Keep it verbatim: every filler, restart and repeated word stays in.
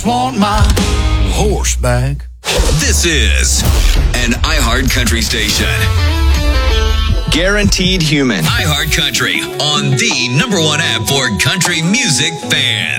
Want my horse back. This is an iHeart Country station. Guaranteed Human. iHeart Country on the number one app for country music fans.